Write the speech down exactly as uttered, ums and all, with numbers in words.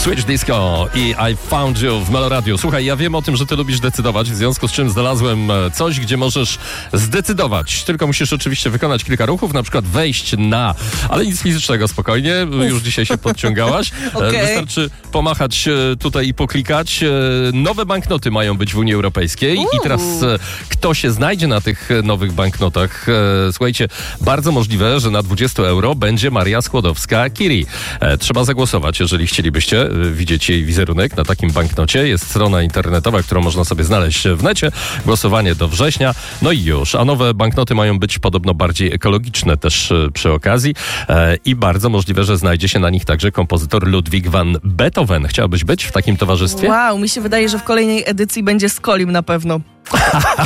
Switch Disco i I Found You w Meloradiu. Słuchaj, ja wiem o tym, że ty lubisz decydować, w związku z czym znalazłem coś, gdzie możesz zdecydować. Tylko musisz oczywiście wykonać kilka ruchów, na przykład wejść na... Ale nic fizycznego, spokojnie. Już dzisiaj się podciągałaś. Okay. Wystarczy pomachać tutaj i poklikać. Nowe banknoty mają być w Unii Europejskiej. Uuu. I teraz kto się znajdzie na tych nowych banknotach? Słuchajcie, bardzo możliwe, że na dwadzieścia euro będzie Maria Skłodowska-Curie. Trzeba zagłosować, jeżeli chcielibyście widzieć jej wizerunek na takim banknocie. Jest strona internetowa, którą można sobie znaleźć w necie. Głosowanie do września. No i już. A nowe banknoty mają być podobno bardziej ekologiczne też przy okazji. I bardzo możliwe, że znajdzie się na nich także kompozytor Ludwig van Beethoven. Chciałbyś być w takim towarzystwie? Wow, mi się wydaje, że w kolejnej edycji będzie Skolim na pewno.